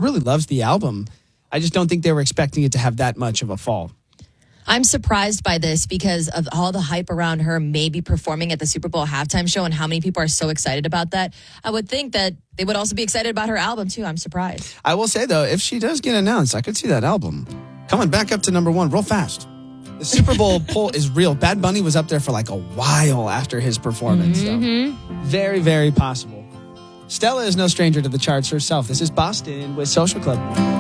really loves the album. I just don't think they were expecting it to have that much of a fall. I'm surprised by this because of all the hype around her maybe performing at the Super Bowl halftime show and how many people are so excited about that. I would think that they would also be excited about her album, too. I'm surprised. I will say, though, if she does get announced, I could see that album coming back up to number one real fast. The Super Bowl poll is real. Bad Bunny was up there for like a while after his performance. So very, very possible. Stella is no stranger to the charts herself. This is Boston with Social Club.